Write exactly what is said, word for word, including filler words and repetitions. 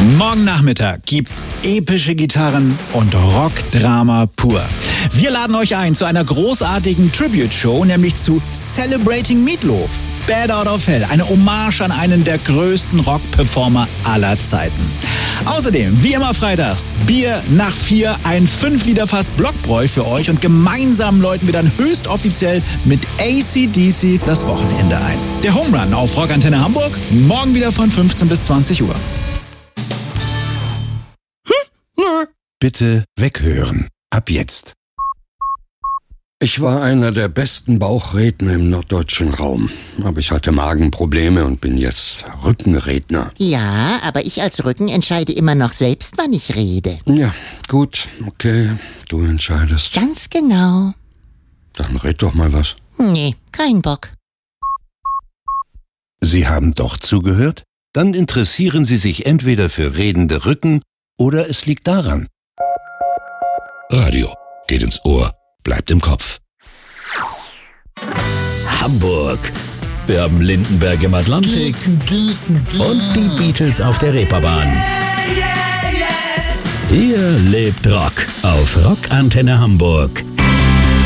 Morgen Nachmittag gibt's epische Gitarren und Rockdrama pur. Wir laden euch ein zu einer großartigen Tribute-Show, nämlich zu Celebrating Meatloaf. Bad Out of Hell, eine Hommage an einen der größten Rock-Performer aller Zeiten. Außerdem, wie immer freitags, Bier nach vier, ein fünf Liter Fass Blockbräu für euch und gemeinsam läuten wir dann höchst offiziell mit A C D C das Wochenende ein. Der Home Run auf Rockantenne Hamburg, morgen wieder von fünfzehn bis zwanzig Uhr. Bitte weghören. Ab jetzt. Ich war einer der besten Bauchredner im norddeutschen Raum. Aber ich hatte Magenprobleme und bin jetzt Rückenredner. Ja, aber ich als Rücken entscheide immer noch selbst, wann ich rede. Ja, gut, okay, du entscheidest. Ganz genau. Dann red doch mal was. Nee, kein Bock. Sie haben doch zugehört? Dann interessieren Sie sich entweder für redende Rücken oder es liegt daran. Radio geht ins Ohr, bleibt im Kopf. Hamburg. Wir haben Lindenberg im Atlantik und die Beatles auf der Reeperbahn. Hier lebt Rock auf Rockantenne Hamburg.